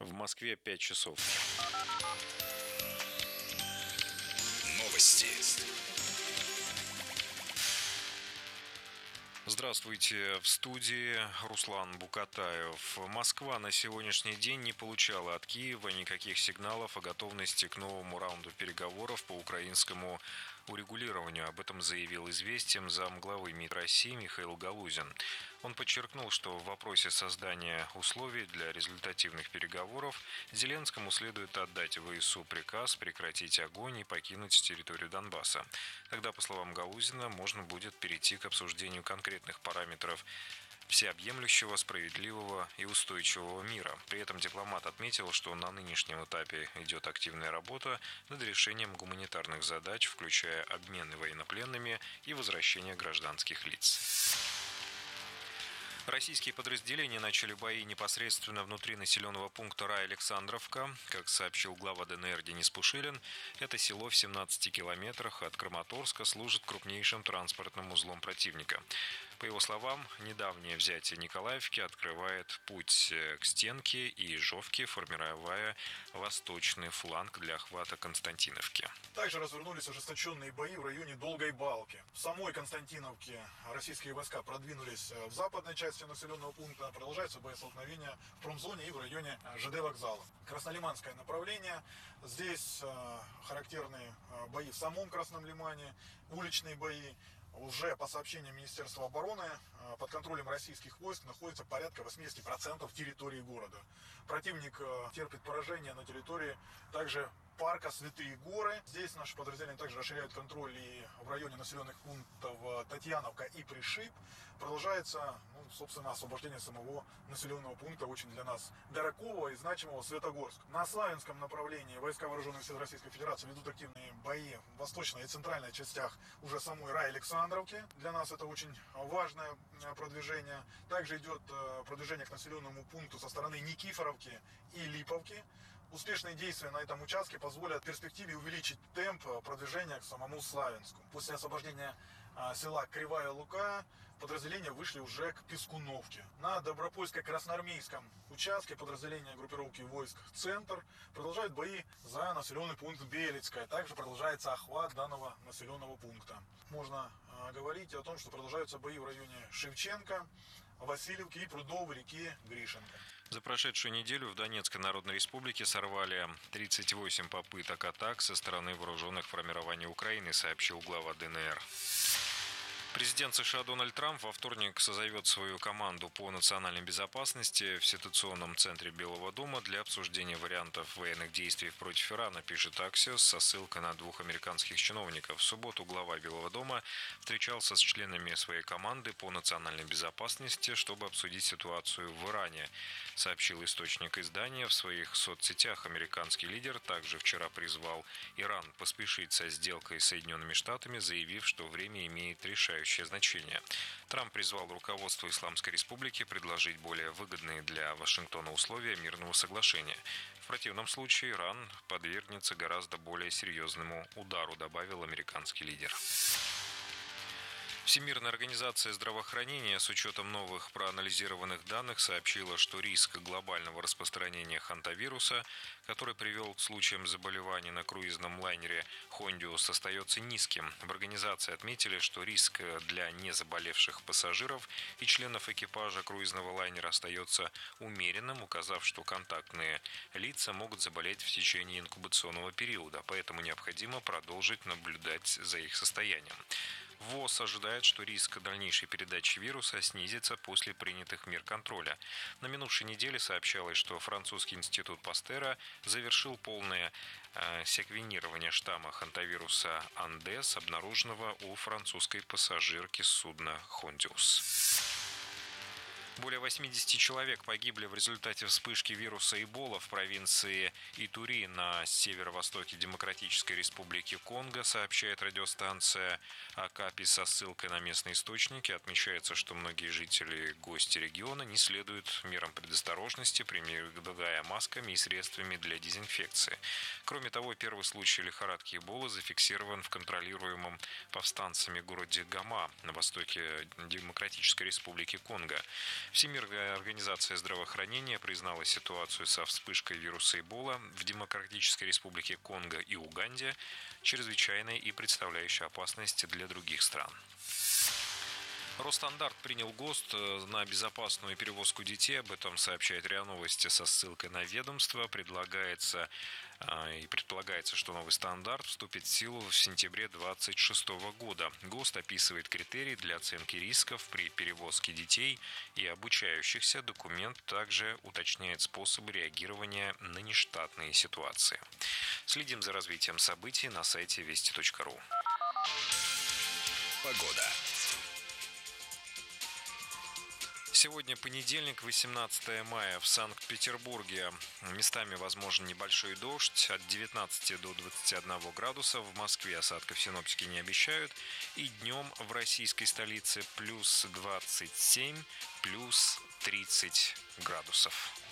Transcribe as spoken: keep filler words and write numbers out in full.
В Москве пять часов. Новости. Здравствуйте. В студии Руслан Букатаев. Москва на сегодняшний день не получала от Киева никаких сигналов о готовности к новому раунду переговоров по украинскому урегулированию. Об этом заявил «Известиям» замглавы МИД России Михаил Галузин. Он подчеркнул, что в вопросе создания условий для результативных переговоров Зеленскому следует отдать ВСУ приказ прекратить огонь и покинуть территорию Донбасса. Тогда, по словам Галузина, можно будет перейти к обсуждению конкретных параметров всеобъемлющего, справедливого и устойчивого мира. При этом дипломат отметил, что на нынешнем этапе идет активная работа над решением гуманитарных задач, включая обмены военнопленными и возвращение гражданских лиц. Российские подразделения начали бои непосредственно внутри населенного пункта Ра-Александровка. Как сообщил глава ДНР Денис Пушилин, это село в семнадцати километрах от Краматорска служит крупнейшим транспортным узлом противника. По его словам, недавнее взятие Николаевки открывает путь к Стенке и Ижовке, формируя восточный фланг для охвата Константиновки. Также развернулись ожесточенные бои в районе Долгой Балки. В самой Константиновке российские войска продвинулись в западной части населенного пункта. Продолжаются боестолкновения в промзоне и в районе ЖД вокзала. Краснолиманское направление. Здесь характерные бои в самом Красном Лимане, уличные бои. Уже по сообщениям Министерства обороны под контролем российских войск находится порядка восемьдесят процентов территории города. Противник терпит поражение на территории также парка Святые Горы. Здесь наши подразделения также расширяют контроль и в районе населенных пунктов Татьяновка и Пришиб. Продолжается, ну, собственно, освобождение самого населенного пункта, очень для нас дорогого и значимого Светогорск. На Славянском направлении войска вооруженных сил Российской Федерации ведут активные бои в восточной и центральной частях уже самой Ра-Александровки. Для нас это очень важное продвижение. Также идет продвижение к населенному пункту со стороны Никифоровки и Липовки. Успешные действия на этом участке позволят в перспективе увеличить темп продвижения к самому Славянску. После освобождения села Кривая Лука подразделения вышли уже к Пескуновке. На Добропольско-Красноармейском участке подразделения группировки войск «Центр» продолжают бои за населенный пункт Белецкая. Также продолжается охват данного населенного пункта. Можно говорить о том, что продолжаются бои в районе Шевченко, Васильевки и прудов реки Гришенко. За прошедшую неделю в Донецкой Народной Республике сорвали тридцать восемь попыток атак со стороны вооруженных формирований Украины, сообщил глава ДНР. Президент США Дональд Трамп во вторник созовет свою команду по национальной безопасности в ситуационном центре Белого дома для обсуждения вариантов военных действий против Ирана, пишет Axios со ссылкой на двух американских чиновников. В субботу глава Белого дома встречался с членами своей команды по национальной безопасности, чтобы обсудить ситуацию в Иране, сообщил источник издания. В своих соцсетях американский лидер также вчера призвал Иран поспешить со сделкой с Соединенными Штатами, заявив, что время имеет решающее значение. Трамп призвал руководство Исламской Республики предложить более выгодные для Вашингтона условия мирного соглашения. В противном случае Иран подвергнется гораздо более серьезному удару, добавил американский лидер. Всемирная организация здравоохранения с учетом новых проанализированных данных сообщила, что риск глобального распространения хантавируса, который привел к случаям заболеваний на круизном лайнере «Хондиус», остается низким. В организации отметили, что риск для незаболевших пассажиров и членов экипажа круизного лайнера остается умеренным, указав, что контактные лица могут заболеть в течение инкубационного периода, поэтому необходимо продолжить наблюдать за их состоянием. ВОЗ ожидает, что риск дальнейшей передачи вируса снизится после принятых мер контроля. На минувшей неделе сообщалось, что французский институт Пастера завершил полное э, секвенирование штамма хантавируса Андес, обнаруженного у французской пассажирки судна «Хондиус». Более восьмидесяти человек погибли в результате вспышки вируса Эбола в провинции Итури на северо-востоке Демократической Республики Конго, сообщает радиостанция Акапи со ссылкой на местные источники. Отмечается, что многие жители, гости региона не следуют мерам предосторожности, пренебрегая масками и средствами для дезинфекции. Кроме того, первый случай лихорадки Эболы зафиксирован в контролируемом повстанцами городе Гома на востоке Демократической Республики Конго. Всемирная организация здравоохранения признала ситуацию со вспышкой вируса Эбола в Демократической Республике Конго и Уганде чрезвычайной и представляющей опасность для других стран. Росстандарт принял ГОСТ на безопасную перевозку детей. Об этом сообщает РИА Новости со ссылкой на ведомство. Предлагается и предполагается, что новый стандарт вступит в силу в сентябре две тысячи двадцать шестого года. ГОСТ описывает критерии для оценки рисков при перевозке детей и обучающихся. Документ также уточняет способы реагирования на нештатные ситуации. Следим за развитием событий на сайте вести точка ру. Погода. Сегодня понедельник, восемнадцатое мая. В Санкт-Петербурге местами возможен небольшой дождь от девятнадцати до двадцати одного градуса. В Москве осадков синоптики не обещают. И днем в российской столице плюс двадцать семь, плюс тридцать градусов.